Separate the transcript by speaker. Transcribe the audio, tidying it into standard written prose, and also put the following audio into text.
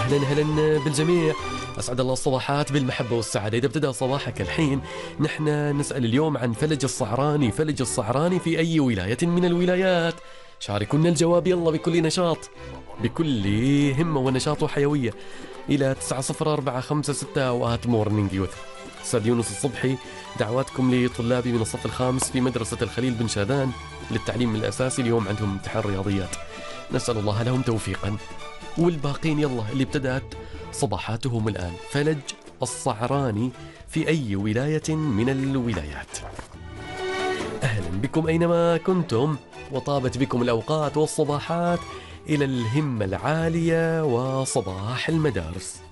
Speaker 1: أهلا أهلا بالجميع، أسعد الله الصباحات بالمحبة والسعادة. إذا ابتدأ صباحك الحين نحن نسأل اليوم عن فلج الصعراني. فلج الصعراني في أي ولاية من الولايات؟ شاركونا الجواب يلا بكل نشاط، بكل همة ونشاط وحيوية إلى 90456 أوقات مورنينج يوث. أستاذ يونس الصبحي، دعواتكم لطلابي من الصف الخامس في مدرسة الخليل بن شاذان للتعليم الأساسي. اليوم عندهم امتحان رياضيات، نسأل الله لهم توفيقا. والباقين يلا اللي ابتدأت صباحاتهم الآن. فلج الصعراني في أي ولاية من الولايات؟ أهلا بكم أينما كنتم، وطابت بكم الأوقات والصباحات إلى الهمة العالية وصباح المدارس.